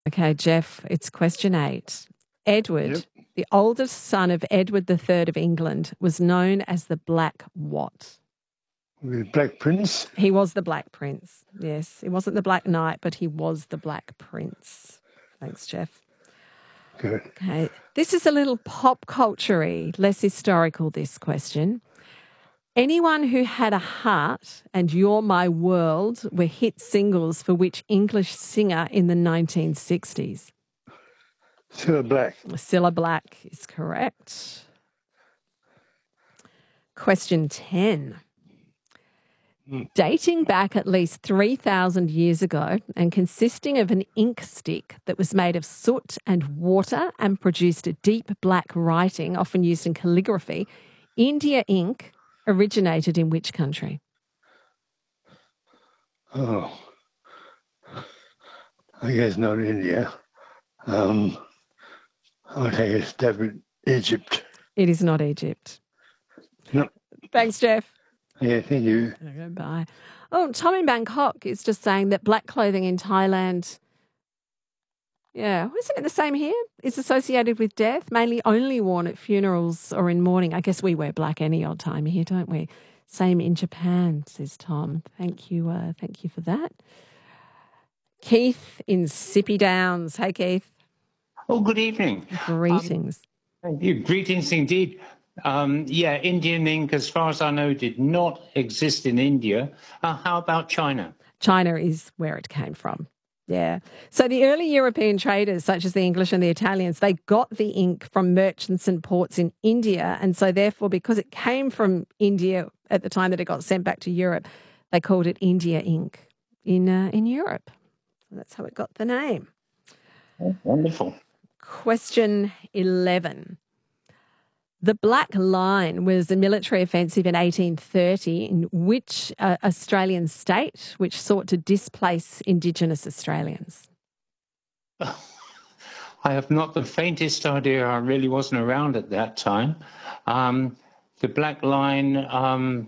Okay, Jeff, it's question 8. Edward, Yep. the oldest son of Edward III of England, was known as the Black what? The Black Prince. He was the Black Prince, yes. He wasn't the Black Knight, but he was the Black Prince. Thanks, Jeff. Good. Okay, this is a little pop culture-y, less historical, this question. Anyone Who Had a Heart and You're My World were hit singles for which English singer in the 1960s? Cilla Black. Cilla Black is correct. Question 10. Dating back at least 3,000 years ago and consisting of an ink stick that was made of soot and water and produced a deep black writing, often used in calligraphy, India ink originated in which country? Oh, I guess not India. I'll take a stab at Egypt. It is not Egypt. No. Thanks, Jeff. Yeah, thank you. Okay, bye. Oh, Tom in Bangkok is just saying that black clothing in Thailand, isn't it the same here? Is associated with death, mainly only worn at funerals or in mourning. I guess we wear black any old time here, don't we? Same in Japan, says Tom. Thank you for that. Keith in Sippy Downs. Hey, Keith. Oh, good evening. Greetings. Thank you. Greetings indeed. Indian ink, as far as I know, did not exist in India. How about China? China is where it came from. Yeah. So the early European traders, such as the English and the Italians, they got the ink from merchants and ports in India. And so therefore, because it came from India at the time that it got sent back to Europe, they called it India ink in Europe. So that's how it got the name. Oh, wonderful. Question 11. The Black Line was a military offensive in 1830 in which Australian state which sought to displace Indigenous Australians? I have not the faintest idea. I really wasn't around at that time. The Black Line...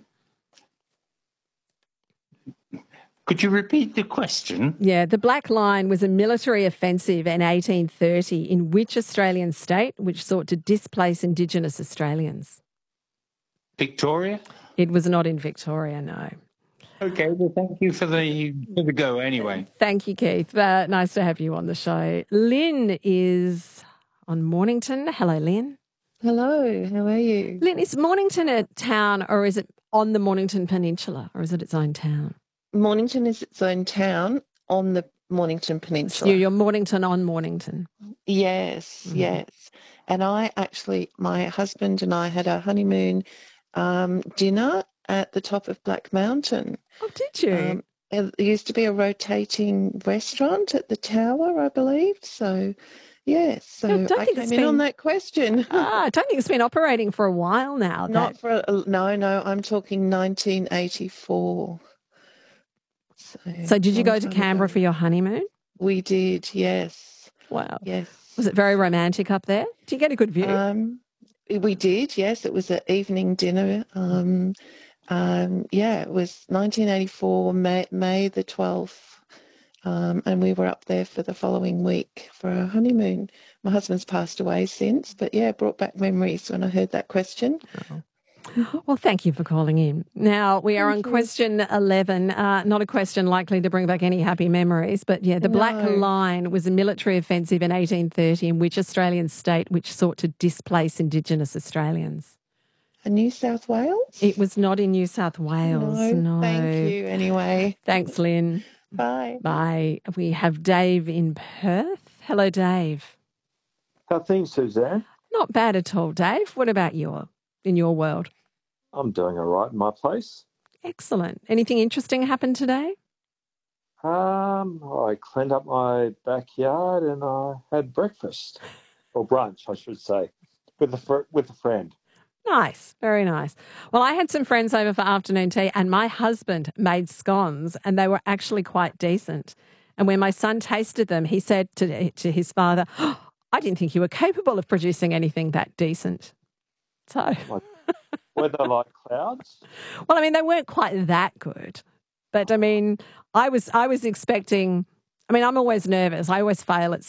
Could you repeat the question? Yeah, the Black Line was a military offensive in 1830 in which Australian state which sought to displace Indigenous Australians? Victoria? It was not in Victoria, no. Okay, well, thank you for the go anyway. Thank you, Keith. Nice to have you on the show. Lynn is on Mornington. Hello, Lynn. Hello, how are you? Lynn, is Mornington a town or is it on the Mornington Peninsula or is it its own town? Mornington is its own town on the Mornington Peninsula. So you're Mornington on Mornington? Yes, yes. And my husband and I had our honeymoon dinner at the top of Black Mountain. Oh, did you? There used to be a rotating restaurant at the tower, I believe. So, yes. So I came in on that question. I don't think it's been operating for a while now. No, I'm talking 1984. So did you go to Canberra for your honeymoon? We did, yes. Wow. Yes. Was it very romantic up there? Did you get a good view? We did, yes. It was an evening dinner. It was 1984, May the 12th. And we were up there for the following week for our honeymoon. My husband's passed away since, but yeah, brought back memories when I heard that question. Oh. Well, thank you for calling in. Now, we are on question 11, not a question likely to bring back any happy memories, but yeah, the Black Line was a military offensive in 1830 in which Australian state which sought to displace Indigenous Australians? New South Wales? It was not in New South Wales, no. Thank you anyway. Thanks, Lynn. Bye. Bye. We have Dave in Perth. Hello, Dave. How are things, Suzanne? Not bad at all, Dave. What about in your world? I'm doing all right in my place. Excellent. Anything interesting happened today? I cleaned up my backyard and I had breakfast, or brunch, I should say, with a friend. Nice, very nice. Well, I had some friends over for afternoon tea and my husband made scones and they were actually quite decent. And when my son tasted them, he said to his father, "Oh, I didn't think you were capable of producing anything that decent." So... Were they like clouds? Well, I mean, they weren't quite that good. But, I mean, I was expecting... I mean, I'm always nervous. I always fail at